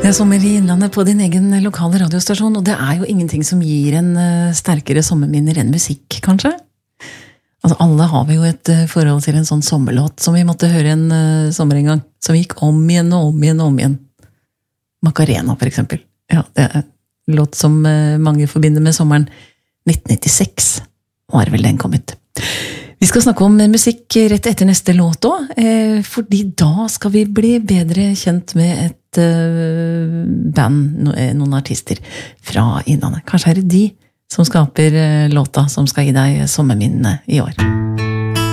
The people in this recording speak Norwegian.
Det sommer I Innlandet på din egen lokale radiostasjon, og det jo ingenting som gir en sterkere sommerminner enn musikk, kanskje? Altså, alle har vi jo et forhold til en sånn sommerlåt som vi måtte høre en sommer en gang, som gikk om igjen og om igjen og om igjen. Macarena, for eksempel. Ja, det en låt som mange forbinder med sommeren 1996, var vel den kommet. Vi skal snakke om musikk rett etter neste låt også, fordi da skal vi bli bedre kjent med et band, noen artister fra Innlandet. Kanskje det de som skaper låta som skal gi deg sommerminnene I år.